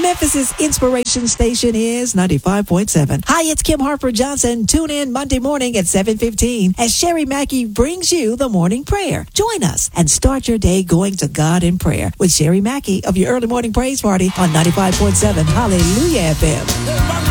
Memphis's inspiration station is 95.7. Hi, it's Kim Harper Johnson. Tune in Monday morning at 7:15 as Sherry Mackey brings you the morning prayer. Join us and start your day going to God in prayer with Sherry Mackey of your early morning praise party on 95.7 Hallelujah FM.